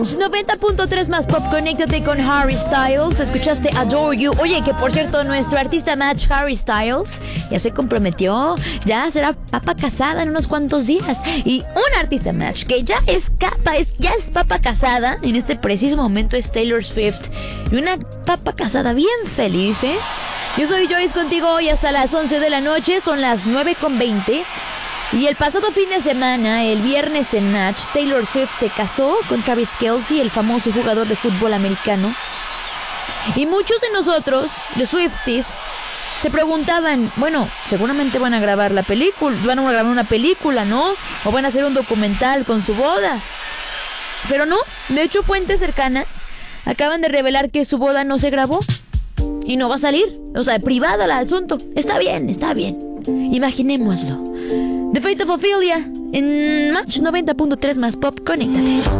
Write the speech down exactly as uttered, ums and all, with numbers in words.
noventa punto tres más pop, conéctate con Harry Styles. Escuchaste Adore You. Oye, que por cierto, nuestro artista match Harry Styles ya se comprometió. Ya será papa casada en unos cuantos días. Y un artista match que ya es capa, es, ya es papa casada en este preciso momento es Taylor Swift. Y una papa casada bien feliz, ¿eh? Yo soy Joyce contigo hoy hasta las once de la noche. Son las nueve con veinte. Y el pasado fin de semana, el viernes en Match, Taylor Swift se casó con Travis Kelce, el famoso jugador de fútbol americano. Y muchos de nosotros, los Swifties, se preguntaban, bueno, seguramente van a grabar la película, van a grabar una película, ¿no? O van a hacer un documental con su boda. Pero no, de hecho fuentes cercanas acaban de revelar que su boda no se grabó y no va a salir. O sea, privado el asunto. Está bien, está bien. Imaginémoslo. The Fate of Ophelia en Match noventa punto tres más pop, conéctate.